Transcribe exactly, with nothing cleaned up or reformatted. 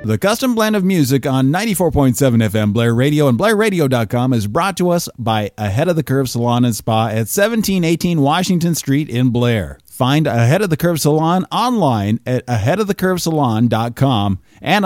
The Custom Blend of Music on ninety-four point seven F M Blair Radio and Blair Radio dot com is brought to us by Ahead of the Curve Salon and Spa at seventeen eighteen Washington Street in Blair. Find Ahead of the Curve Salon online at ahead of the curve salon dot com and